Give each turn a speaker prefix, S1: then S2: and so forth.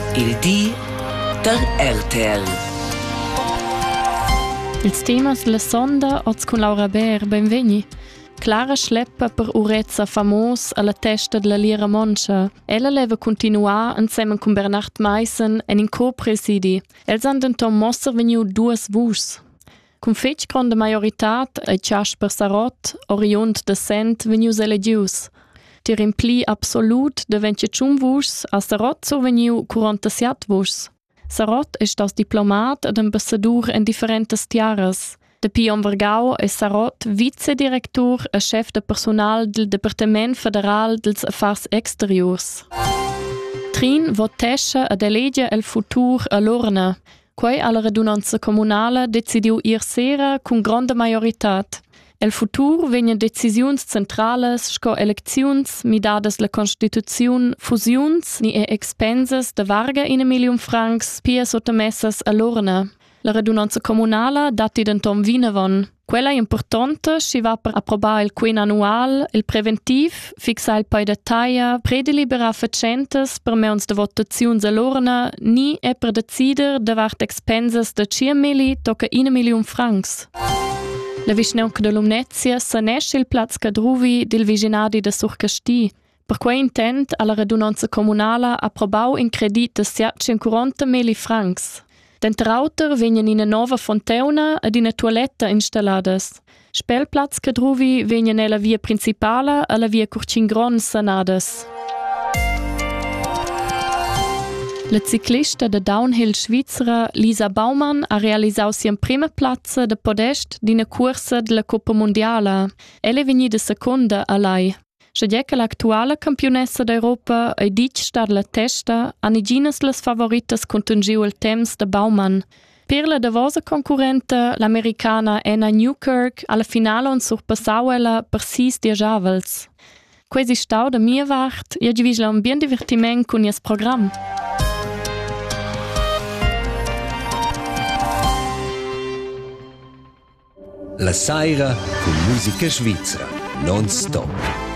S1: Il di der RTL.
S2: Ils temas la sonda oz con Laura Ber, benvegni. Clara schleppa per urezza famos alla testa della Lira Moncha. Ella leva continuar insieme con Bernard Meissen en in co-presidi. Els han denton mosser veniu duas vus. Con fetg grande majoritat ai Jasper Sarot, oriund de Sent, venius elegius. Ti rimpli absolut de 21 vus, a Sarot so veniu 47 vus. Sarot è stas diplomat ed ambassador en differentes tiaras. De Pion Vergau è Sarot vicedirector e chef de personal del Departement Federal dels Affars Exteriors. Trin votesce ed elegia el futur a Lorna. Quei alla radunanza comunala decidiu ir sera con grande majoritat. El futur vegna decisiuns centrales sco elecziuns midadas la Constituziun, fusiuns ni e expenses de varga in 1 million francs pia sottomessas a Lorna. La radunanza comunala dati denton vinavon. Quella è importante si va per approbar il quen annual, il preventiv, fixar il pai de taia, predeliberar facentes per meuns de votaziuns a Lorna, ni e per decider de vart expenses de 5 mili tocca 1 million francs. La vischnaunca de Lumnezia sanesce il plaz cadruvi del viginadi de Surcasti. Per quei intent alla radunanza comunala approbau in credit de 740 mili francs. Dentrauter vegnan ina nova fonteuna ed ina toiletta installadas. Spelplaz cadruvi vegnan nella via principala e la via Curcingron sanadas. La ciclista de downhill svizzera Lisa Baumann ha realisau sia prima plazza de podest d'ina cursa della Coppa Mondiala. Ella è vegnida secunda a lei. Schadeca l'attuala campionessa d'Europa e dic star la testa, aniginas las favoritas contungiu il temps de Baumann. Per la davosa concurrente, l'americana Anna Newkirk, alla finale on surpassau ella per 6 diajavels. Quasi stau da mia vart, e givisla un bien divertiment con jes program.
S3: La saira con musica svizzera, non stop.